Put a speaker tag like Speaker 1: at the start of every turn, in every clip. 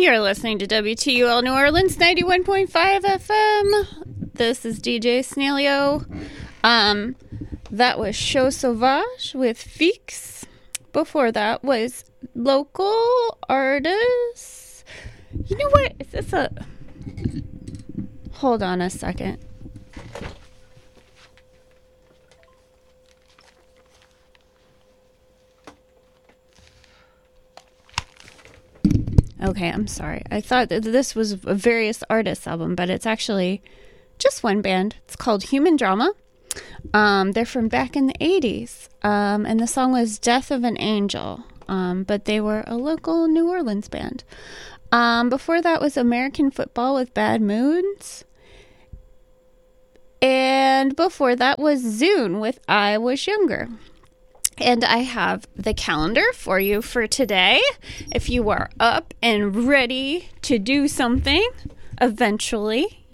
Speaker 1: You're listening to WTUL New Orleans 91.5 FM. This is DJ Snailio. That was Show Sauvage with Feeks. Before that was local artists. You know what? Is this a... Hold on a second. Okay, I'm sorry. I thought that this was a various artists album, but it's actually just one band. It's called Human Drama. They're from back in the 80s. And the song was Death of an Angel. But they were a local New Orleans band. Before that was American Football with Bad Moods. And before that was Zune with I Was Younger. And I have the calendar for you for today. If you are up and ready to do something eventually.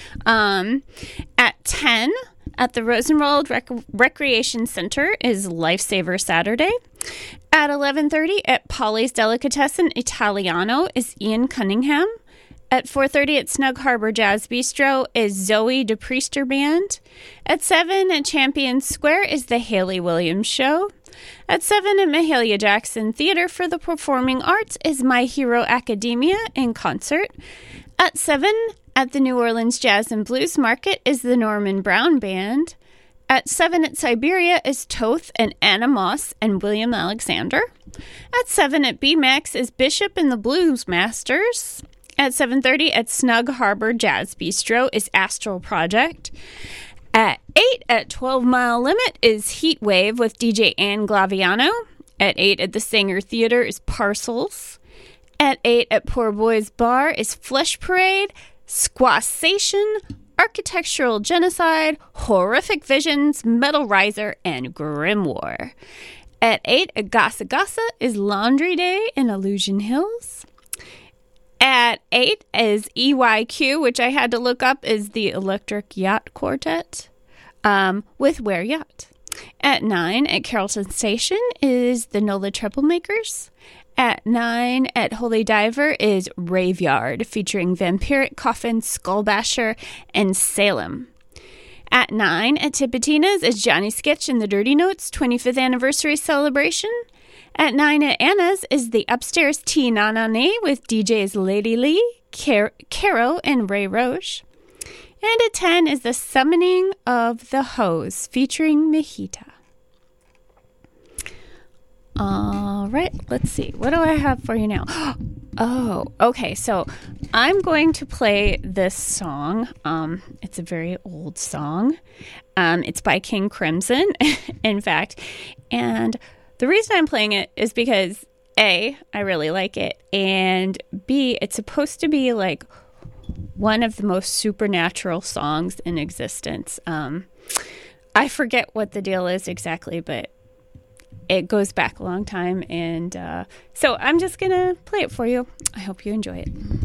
Speaker 1: At 10 at the Rosenwald Recreation Center is Lifesaver Saturday. At 11:30 at Polly's Delicatessen Italiano is Ian Cunningham. At 4:30 at Snug Harbor Jazz Bistro is Zoe DePriester Band. At 7 at Champion Square is the Haley Williams Show. At 7 at Mahalia Jackson Theater for the Performing Arts is My Hero Academia in concert. At 7 at the New Orleans Jazz and Blues Market is the Norman Brown Band. At 7 at Siberia is Toth and Anna Moss and William Alexander. At 7 at BMAX is Bishop and the Blues Masters. At 7:30 at Snug Harbor Jazz Bistro is Astral Project. At 8 at 12 Mile Limit is Heat Wave with DJ Ann Glaviano. At 8 at the Sanger Theater is Parcels. At 8 at Poor Boys Bar is Flesh Parade, Squassation, Architectural Genocide, Horrific Visions, Metal Riser, and Grimoire. At 8 at Gasa Gasa is Laundry Day in Illusion Hills. At 8 is EYQ, which I had to look up, is the Electric Yacht Quartet with Ware Yacht. At 9 at Carrollton Station is the NOLA Troublemakers. At 9 at Holy Diver is Raveyard, featuring Vampiric Coffin, Skullbasher, and Salem. At 9 at Tipitina's is Johnny Sketch and the Dirty Notes 25th Anniversary Celebration. At 9 at Anna's is the Upstairs Tea Nanane with DJs Lady Lee, Caro, and Ray Roche. And at 10 is the Summoning of the Hose featuring Mahita. All right, let's see. What do I have for you now? Oh, okay. So I'm going to play this song. It's a very old song. It's by King Crimson, in fact. And the reason I'm playing it is because A, I really like it, and B, it's supposed to be like one of the most supernatural songs in existence. I forget what the deal is exactly, but it goes back a long time, and so I'm just going to play it for you. I hope you enjoy it.